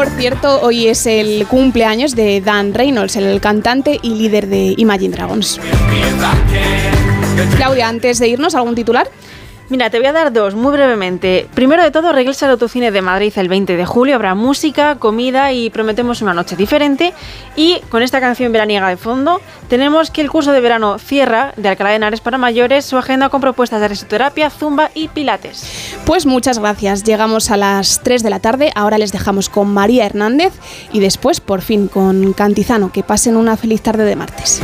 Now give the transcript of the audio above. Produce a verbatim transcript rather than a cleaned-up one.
Por cierto, hoy es el cumpleaños de Dan Reynolds, el cantante y líder de Imagine Dragons. Claudia, antes de irnos, ¿algún titular? Mira, te voy a dar dos, muy brevemente. Primero de todo, regresa al Autocine de Madrid el veinte de julio. Habrá música, comida y prometemos una noche diferente. Y con esta canción veraniega de fondo, tenemos que el curso de verano Cierra, de Alcalá de Henares para mayores, su agenda con propuestas de risoterapia, zumba y pilates. Pues muchas gracias. Llegamos a las tres de la tarde. Ahora les dejamos con María Hernández y después, por fin, con Cantizano. Que pasen una feliz tarde de martes.